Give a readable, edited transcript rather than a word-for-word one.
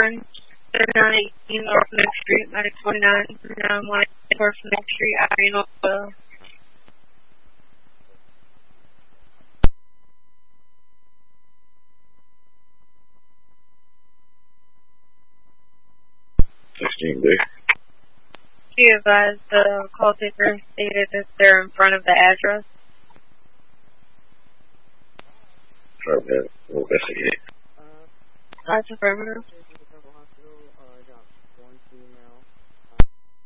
Orange, 3918 North Next Street, 929, 918 North Next Street, Irene, Oil. She advised the call taker stated that they're in front of the address. Okay, we'll investigate. That's affirmative.